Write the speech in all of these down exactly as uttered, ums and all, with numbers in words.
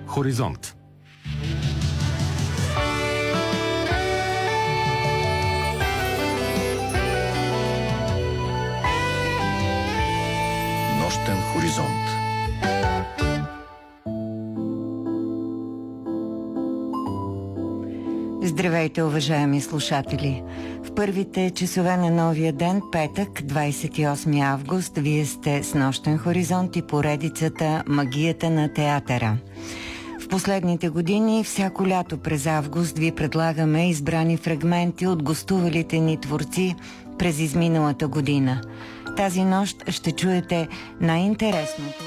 Хоризонт. Нощен хоризонт. Здравейте, уважаеми слушатели! В първите часове на новия ден, петък, двадесет и осми август, вие сте с Нощен хоризонт и поредицата Магията на театъра. В последните години, всяко лято през август, ви предлагаме избрани фрагменти от гостувалите ни творци през изминалата година. Тази нощ ще чуете най-интересното.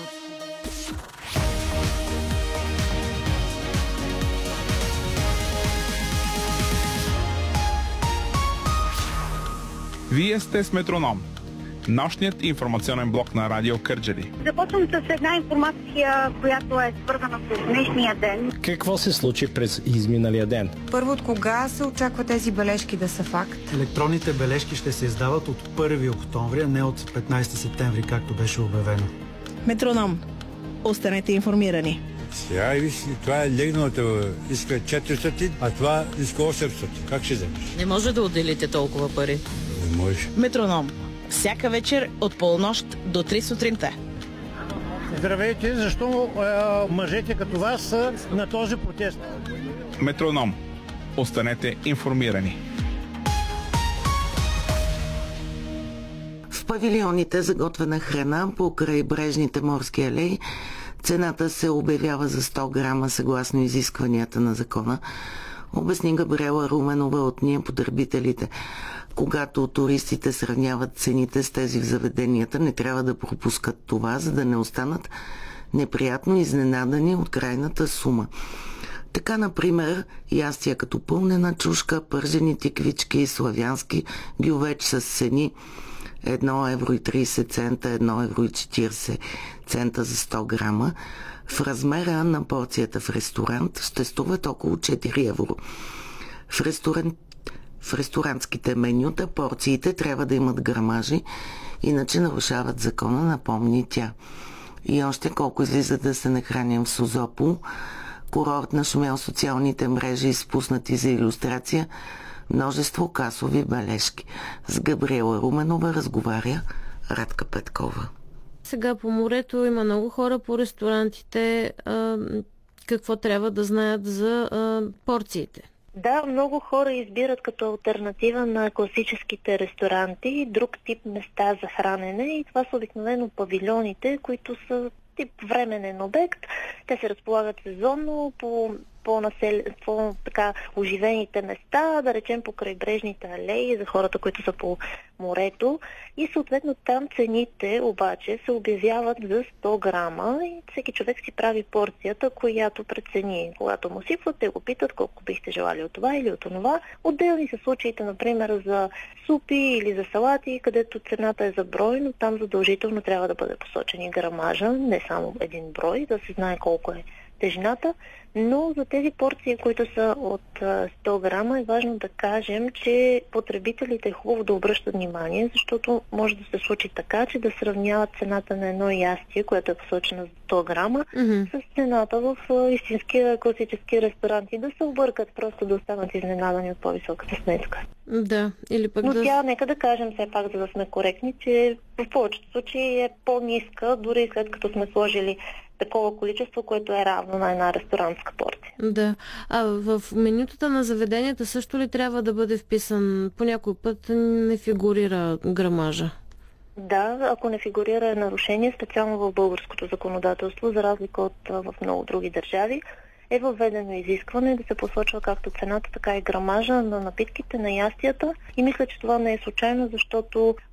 Вие сте с Метроном, нощният информационен блок на Радио Кърджали. Започвам с една информация, която е свързана с днешния ден. Какво се случи през изминалия ден? Първо, от кога се очаква тези бележки да са факт? Електронните бележки ще се издават от първи октомври, а не от петнадесети септември, както беше обявено. Метроном. Останете информирани. Сега виж, това е легналата, иска четиристотин, а това иска осемстотин. Как ще вземеш? Не може да отделите толкова пари. Не можеш. Метроном. Всяка вечер от полунощ до три сутринта. Здравейте, защо е, мъжете като вас са на този протест? Метроном. Останете информирани. В павилионите за готвена храна по крайбрежните морски алеи цената се обявява за сто грама съгласно изискванията на закона, обясни Габриела Руменова от Ние потребителите. Когато туристите сравняват цените с тези в заведенията, не трябва да пропускат това, за да не останат неприятно изненадани от крайната сума. Така, например, ястия като пълнена чушка, пържени тиквички, славянски гювеч с цени едно евро и тридесет цента, едно евро и четиридесет цента за сто грама, в размера на порцията в ресторант ще струват около четири евро. В, ресторант, в ресторантските менюта порциите трябва да имат грамажи, иначе нарушават закона, напомни тя. И още колко излиза да се нахраним в Созопол. Курорт нашумял социалните мрежи, изпуснати за илюстрация множество касови бележки. С Габриела Руменова разговаря Радка Петкова. Сега по морето има много хора по ресторантите. А, какво трябва да знаят за а, порциите? Да, много хора избират като алтернатива на класическите ресторанти друг тип места за хранене и това са обикновено павилионите, които са тип временен обект. Те се разполагат сезонно по по-насел... по-така оживените места, да речем по крайбрежните алеи за хората, които са по морето. И съответно там цените обаче се обявяват за сто грама и всеки човек си прави порцията, която прецени. Когато му сипват, те го питат колко бихте желали от това или от това. Отделни са случаите, например, за супи или за салати, където цената е за брой, но там задължително трябва да бъде посочен и грамажа, не само един брой, да се знае колко е тежината, но за тези порции, които са от сто грама, е важно да кажем, че потребителите е хубаво да обръщат внимание, защото може да се случи така, че да сравняват цената на едно ястие, което е посочено за сто грама, mm-hmm. с цената в истинския класически ресторант и да се объркат, просто да останат изненадани от по-високата сметка. Да, или пък Но да... тя, нека да кажем все пак, за да сме коректни, че в повечето случаи е по-ниска, дори след като сме сложили такова количество, което е равно на една ресторантска порция. Да. А в менютата на заведенията също ли трябва да бъде вписан? По някой път не фигурира грамажа. Да, ако не фигурира е нарушение, специално в българското законодателство, за разлика от в много други държави, е въведено изискване да се посочва както цената, така и грамажа на напитките, на ястията. И мисля, че това не е случайно, защото